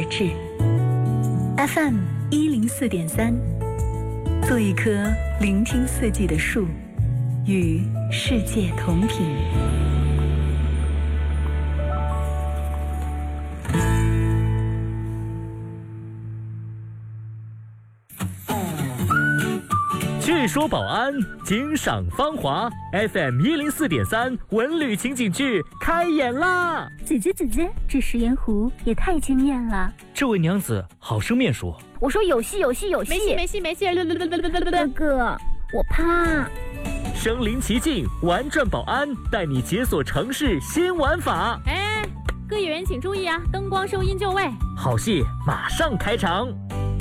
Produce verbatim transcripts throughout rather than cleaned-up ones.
致。F M 一零四点三，做一棵聆听四季的树，与世界同频。 据说保安，惊赏芳华 ，F M 一零四点三文旅情景剧开演啦！ 姐姐姐姐，这食盐湖也太惊艳了。 这位娘子好生面熟。 我说有戏有戏有戏， 没戏没戏没戏。 哥哥，我怕。 身临其境，玩转保安，带你解锁城市新玩法。 哎，各演员请注意啊，灯光收音就位。 好戏马上开场。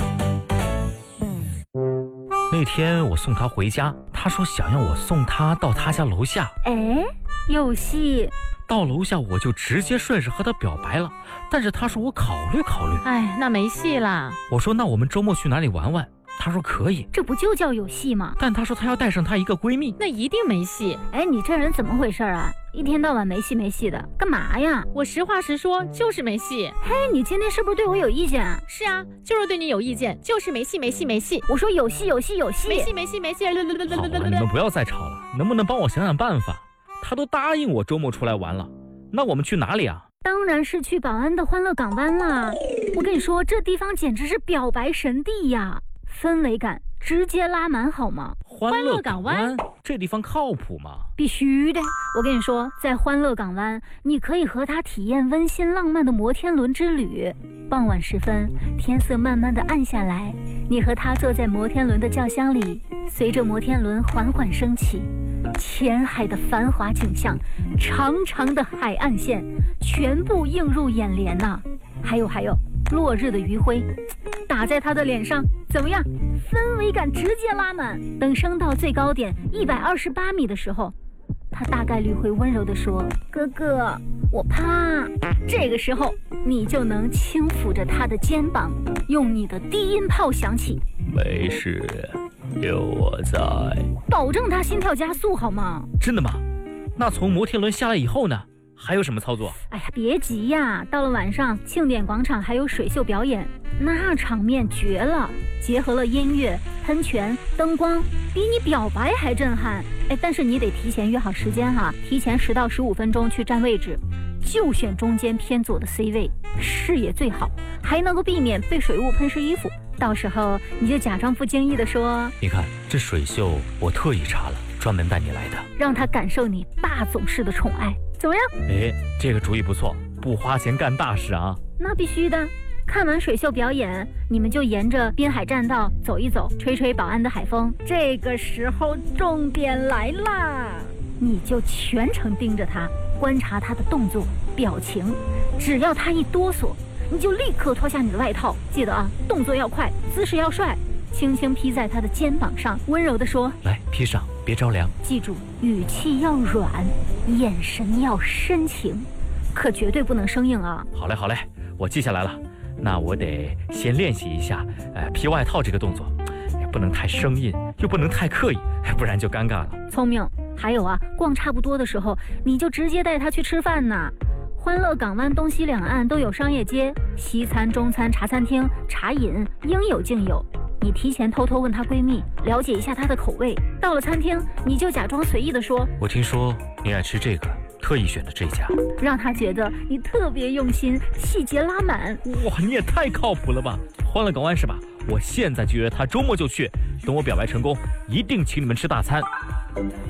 那天我送他回家，他说想要我送他到他家楼下。 哎，有戏。 到楼下我就直接顺势和他表白了，但是他说我考虑考虑。 哎，那没戏啦。 我说那我们周末去哪里玩玩？他说可以。 这不就叫有戏吗？ 但他说他要带上他一个闺蜜。 那一定没戏。 哎，你这人怎么回事啊？一天到晚没戏没戏的，干嘛呀？ 我实话实说，就是没戏。 嘿，你今天是不是对我有意见？ 是啊，就是对你有意见，就是没戏没戏没戏。 我说有戏有戏有戏， 没戏没戏没戏。 好了，你们不要再吵了，能不能帮我想想办法？他都答应我周末出来玩了，那我们去哪里啊？ 当然是去宝安的欢乐港湾啦！我跟你说，这地方简直是表白神地呀，氛围感直接拉满好吗？ 欢乐港湾这地方靠谱吗？ 必须的！我跟你说，在欢乐港湾，你可以和他体验温馨浪漫的摩天轮之旅。傍晚时分，天色慢慢的暗下来，你和他坐在摩天轮的轿厢里，随着摩天轮缓缓升起，前海的繁华景象，长长的海岸线，全部映入眼帘呐、啊！还有还有，落日的余晖打在他的脸上，怎么样？氛围感直接拉满。等升到最高点一百二十八米的时候，他大概率会温柔地说：“哥哥，我怕。”这个时候，你就能轻抚着他的肩膀，用你的低音炮响起：“ 没事，有我在。” 保证他心跳加速，好吗？ 真的吗？那从摩天轮下来以后呢？还有什么操作？ 哎呀，别急呀！到了晚上，庆典广场还有水秀表演，那场面绝了，结合了音乐、喷泉、灯光，比你表白还震撼。哎，但是你得提前约好时间哈，提前十到十五分钟去占位置，就选中间偏左的 C 位，视野最好，还能够避免被水雾喷湿衣服。到时候你就假装不经意地说：“ 你看这水秀，我特意查了，专门带你来的， 让他感受你霸总式的宠爱。”怎么样？ 哎，这个主意不错，不花钱干大事啊！ 那必须的。看完水秀表演，你们就沿着滨海栈道走一走，吹吹宝安的海风。这个时候重点来啦，你就全程盯着他，观察他的动作、表情。只要他一哆嗦，你就立刻脱下你的外套。记得啊，动作要快，姿势要帅。轻轻披在他的肩膀上，温柔地说：“ 来，披上，别着凉。 记住，语气要软，眼神要深情，可绝对不能生硬啊。” 好嘞，好嘞，我记下来了。那我得先练习一下，呃，披外套这个动作，也不能太生硬，又不能太刻意，不然就尴尬了。 聪明。还有啊，逛差不多的时候，你就直接带他去吃饭呐。欢乐港湾东西两岸都有商业街，西餐、中餐、茶餐厅、茶饮应有尽有。你提前偷偷问她闺蜜，了解一下她的口味。到了餐厅，你就假装随意地说：“ 我听说你爱吃这个，特意选的这家。” 让她觉得你特别用心，细节拉满。 哇，你也太靠谱了吧！欢乐港湾是吧？我现在就约他周末就去，等我表白成功，一定请你们吃大餐。